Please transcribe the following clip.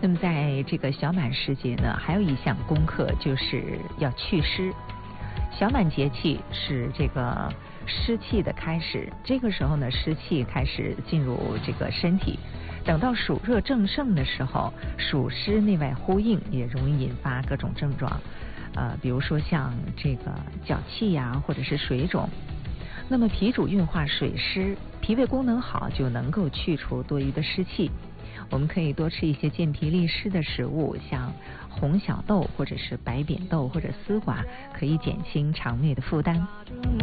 那么在这个小满时节呢，还有一项功课就是要祛湿。小满节气是这个湿气的开始，这个时候呢，湿气开始进入这个身体。等到暑热正盛的时候，暑湿内外呼应，也容易引发各种症状，比如说像这个脚气呀，或者是水肿。那么脾主运化水湿，脾胃功能好就能够去除多余的湿气。我们可以多吃一些健脾利湿的食物，像红小豆或者是白扁豆或者丝瓜，可以减轻肠胃的负担。